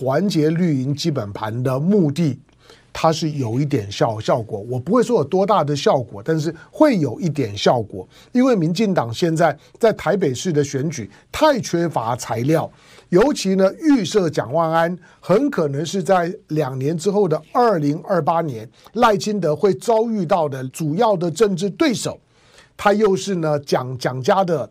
团结绿营基本盘的目的，它是有一点效果，我不会说有多大的效果，但是会有一点效果。因为民进党现在在台北市的选举太缺乏材料，尤其呢预设蒋万安很可能是在2年之后的2028年，赖清德会遭遇到的主要的政治对手，他又是呢蒋家的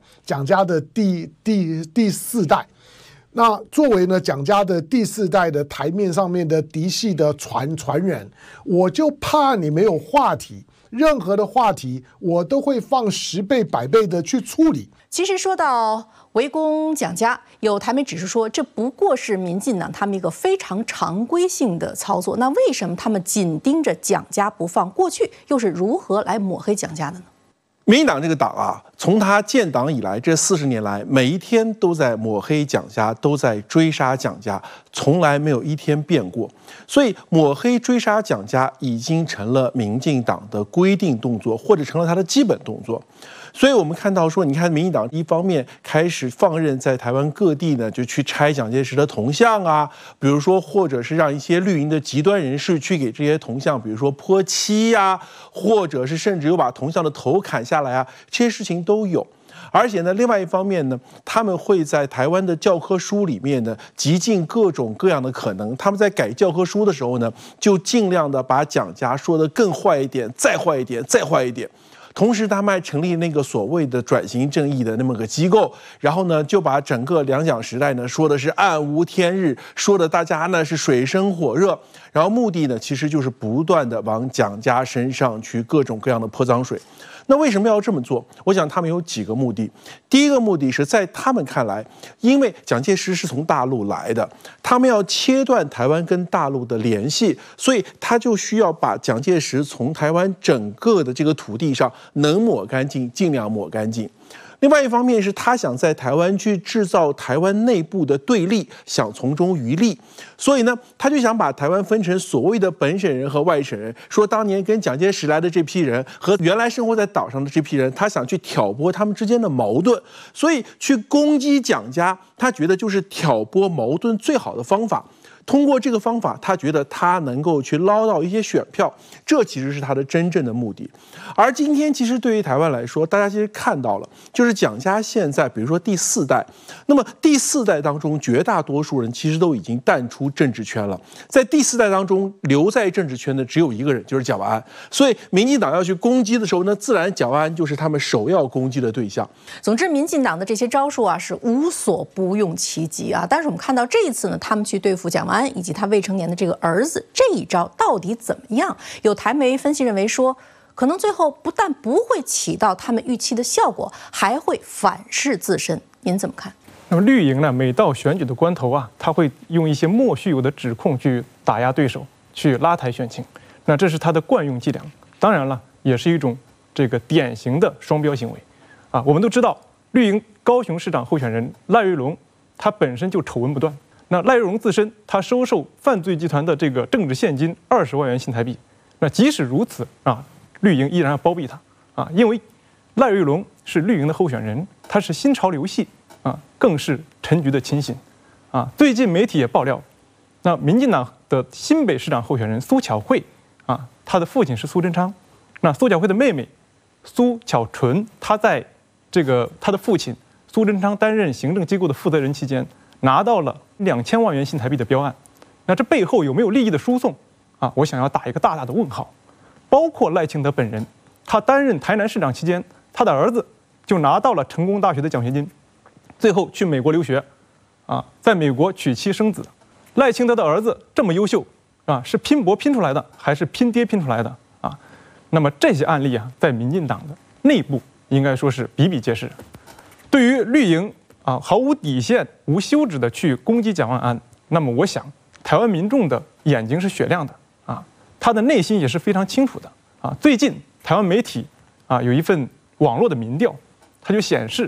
第四代。那作为呢蒋家的第4代的台面上面的嫡系的传人，我就怕你没有话题，任何的话题我都会放10倍100倍的去处理。 其实说到围攻蒋家，有台媒指出说，这不过是民进党他们一个非常常规性的操作。那为什么他们紧盯着蒋家不放？过去又是如何来抹黑蒋家的呢？ 民进党这个党啊，从他建党以来这40年来，每一天都在抹黑蒋家，都在追杀蒋家，从来没有一天变过。所以抹黑追杀蒋家已经成了民进党的规定动作，或者成了他的基本动作。所以我们看到说，你看民进党一方面开始放任在台湾各地呢，就去拆蒋介石的铜像啊，比如说或者是让一些绿营的极端人士去给这些铜像，比如说泼漆呀，或者是甚至有把铜像的头砍下来啊，这些事情都有。而且呢，另外一方面呢，他们会在台湾的教科书里面呢，极尽各种各样的可能。他们在改教科书的时候呢，就尽量的把蒋家说得更坏一点，再坏一点，再坏一点。同时，他们还成立那个所谓的转型正义的那么个机构，然后呢，就把整个两蒋时代呢说的是暗无天日，说的大家呢是水深火热，然后目的呢其实就是不断的往蒋家身上去各种各样的泼脏水。那为什么要这么做？我想他们有几个目的。第一个目的是在他们看来，因为蒋介石是从大陆来的，他们要切断台湾跟大陆的联系，所以他就需要把蒋介石从台湾整个的这个土地上能抹干净，尽量抹干净。另外一方面是他想在台湾去制造台湾内部的对立，想从中渔利，所以呢，他就想把台湾分成所谓的本省人和外省人，说当年跟蒋介石来的这批人和原来生活在岛上的这批人，他想去挑拨他们之间的矛盾，所以去攻击蒋家，他觉得就是挑拨矛盾最好的方法。通过这个方法，他觉得他能够去捞到一些选票，这其实是他的真正的目的。而今天其实对于台湾来说，大家其实看到了，就是蒋家现在比如说第4代，那么第4代当中绝大多数人其实都已经淡出政治圈了，在第4代当中留在政治圈的只有一个人，就是蒋万安。所以民进党要去攻击的时候呢，自然蒋万安就是他们首要攻击的对象。 总之，民进党的这些招数啊是无所不用其极啊。但是我们看到这一次呢，他们去对付蒋万安以及他未成年的这个儿子，这一招到底怎么样？有台媒分析认为说，可能最后不但不会起到他们预期的效果，还会反噬自身。您怎么看？ 那么绿营呢，每到选举的关头啊，他会用一些莫须有的指控去打压对手，去拉抬选情。那这是他的惯用伎俩。当然了，也是一种这个典型的双标行为啊。我们都知道，绿营高雄市长候选人赖瑞隆，他本身就丑闻不断。那赖瑞隆自身，他收受犯罪集团的这个政治现金20万元新台币。那即使如此啊，绿营依然要包庇他啊，因为赖瑞隆是绿营的候选人，他是新潮流系啊，更是陈菊的亲信啊。最近媒体也爆料，那民进党的新北市长候选人苏巧慧啊，他的父亲是苏贞昌，那苏巧慧的妹妹苏巧纯，她在这个她的父亲苏贞昌担任行政机构的负责人期间，拿到了2000万元新台币的标案，那这背后有没有利益的输送啊？我想要打一个大大的问号。包括赖清德本人，他担任台南市长期间，他的儿子就拿到了成功大学的奖学金，最后去美国留学，啊，在美国娶妻生子。赖清德的儿子这么优秀啊，是拼搏拼出来的，还是拼爹拼出来的啊？那么这些案例啊，在民进党的内部应该说是比比皆是。对于绿营啊，毫无底线、无休止的去攻击蒋万安，那么我想，台湾民众的眼睛是雪亮的啊，他的内心也是非常清楚的啊。最近台湾媒体啊有一份网络的民调，它就显示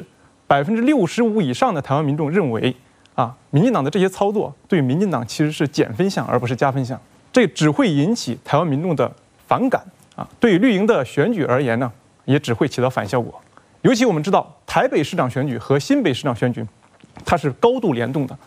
65%以上的台湾民众认为啊，民进党的这些操作对民进党其实是减分项而不是加分项，这只会引起台湾民众的反感啊。对于绿营的选举而言呢，也只会起到反效果。尤其我们知道，台北市长选举和新北市长选举，它是高度联动的。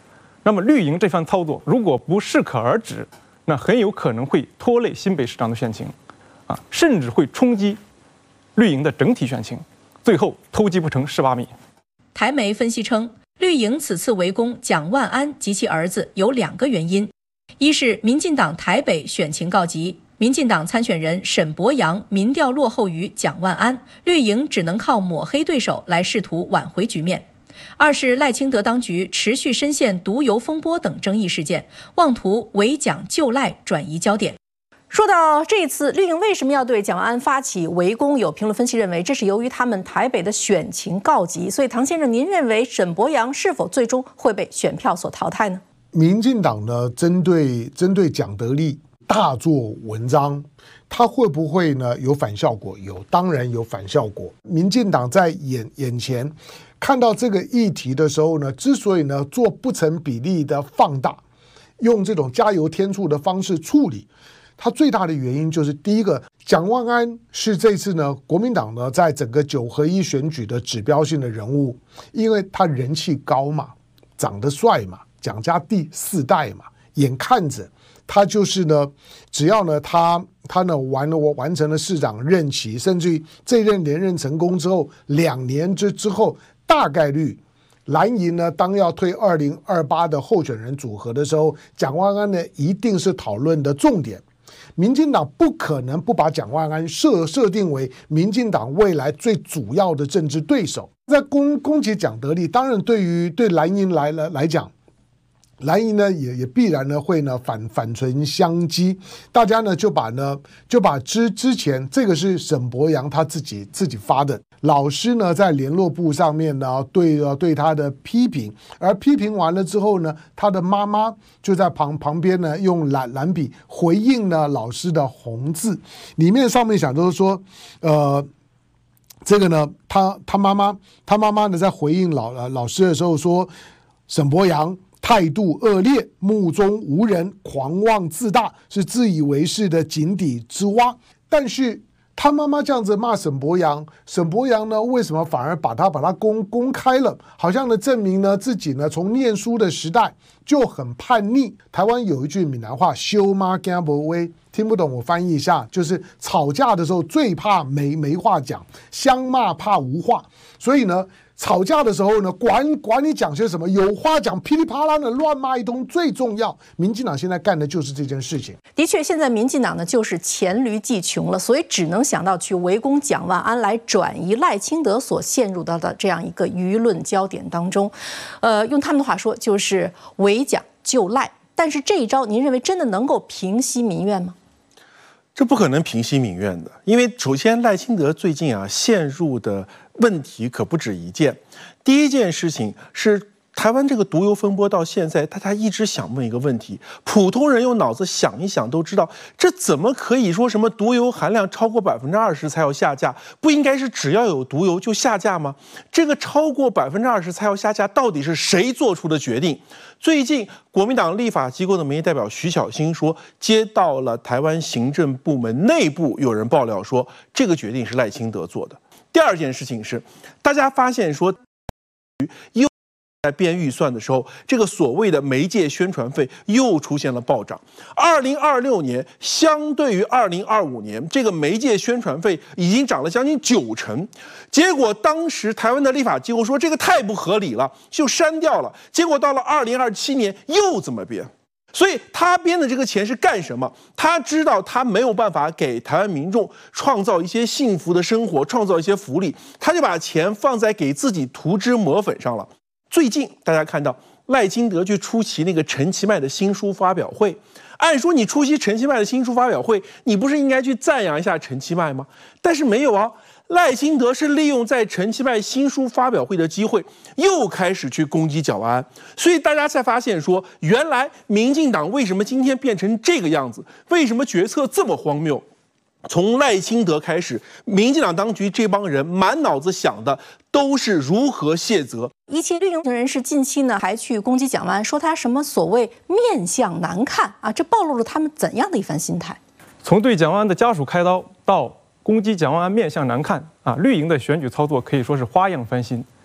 那么绿营这番操作如果不适可而止，那很有可能会拖累新北市长的选情，甚至会冲击绿营的整体选情，最后偷鸡不成蚀把米。 台媒分析称，绿营此次围攻蒋万安及其儿子有2个原因：一是民进党台北选情告急，民进党参选人沈伯洋民调落后于蒋万安，绿营只能靠抹黑对手来试图挽回局面；二是赖清德当局持续深陷毒油风波等争议事件，妄图围蒋救赖转移焦点。说到这次绿营为什么要对蒋万安发起围攻，有评论分析认为，这是由于他们台北的选情告急。所以唐先生，您认为沈伯洋是否最终会被选票所淘汰呢？ 民进党呢，针对蒋德壢大做文章，他会不会呢有反效果？有，当然有反效果。民进党在眼前看到这个议题的时候呢，之所以呢做不成比例的放大，用这种加油添醋的方式处理，它最大的原因就是第一个，蒋万安是这次呢国民党呢在整个9合1选举的指标性的人物，因为他人气高嘛，长得帅嘛，蒋家第4代嘛，眼看着他就是呢，只要呢他呢完成了市长任期，甚至于这任连任成功之后，2年之后，大概率蓝营呢当要推2028的候选人组合的时候，蒋万安呢一定是讨论的重点。民进党不可能不把蒋万安设定为民进党未来最主要的政治对手。在攻击蒋德壢，当然对蓝营来讲，蓝营呢也必然呢会呢反唇相讥，大家呢就把之前这个是沈伯洋他自己发的，老师呢在联络簿上面呢对他的批评，而批评完了之后呢，他的妈妈就在旁边呢用蓝笔回应呢老师的红字，里面上面想都是说这个呢他妈妈呢在回应老师的时候说，沈伯洋态度恶劣，目中无人，狂妄自大，是自以为是的井底之蛙。但是他妈妈这样子骂沈伯洋，沈伯洋呢为什么反而把他公开了？好像呢证明呢自己呢从念书的时代就很叛逆。台湾有一句闽南话，羞妈惊不威，听不懂我翻译一下，就是吵架的时候最怕没话讲，相骂怕无话。所以呢吵架的时候呢，管你讲些什么，有话讲，噼里啪啦的乱骂一通最重要。民进党现在干的就是这件事情。 的确，现在民进党呢就是黔驴技穷了，所以只能想到去围攻蒋万安，来转移赖清德所陷入到的这样一个舆论焦点当中。用他们的话说，就是围蒋救赖。但是这一招，您认为真的能够平息民怨吗？ 这不可能平息民怨的，因为首先赖清德最近陷入的问题可不止一件。第一件事情是台湾这个毒油风波到现在，大家一直想问一个问题：普通人用脑子想一想都知道，这怎么可以说什么毒油含量超过20%才要下架？不应该是只要有毒油就下架吗？这个超过20%才要下架，到底是谁做出的决定？最近国民党立法机构的民意代表徐巧芯说，接到了台湾行政部门内部有人爆料说，这个决定是赖清德做的。第二件事情是，大家发现说，又在编预算的时候，这个所谓的媒介宣传费又出现了暴涨。2026年相对于2025年，这个媒介宣传费已经涨了将近90%。结果当时台湾的立法机构说这个太不合理了，就删掉了。结果到了2027年又怎么编？所以他编的这个钱是干什么？他知道他没有办法给台湾民众创造一些幸福的生活，创造一些福利，他就把钱放在给自己涂脂抹粉上了。最近大家看到赖清德去出席那个陈其迈的新书发表会，按说你出席陈其迈的新书发表会，你不是应该去赞扬一下陈其迈吗？但是没有啊。赖清德是利用在陈其迈新书发表会的机会，又开始去攻击蒋万安，所以大家才发现说，原来民进党为什么今天变成这个样子？为什么决策这么荒谬？从赖清德开始，民进党当局这帮人满脑子想的都是如何卸责。 一期绿营人士近期呢还去攻击蒋万安，说他什么所谓面相难看啊，这暴露了他们怎样的一番心态？ 从对蒋万安的家属开刀到攻击蒋万安面相难看啊，绿营的选举操作可以说是花样翻新。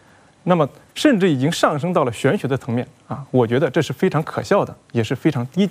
那么甚至已经上升到了玄学的层面啊，我觉得这是非常可笑的，也是非常低级。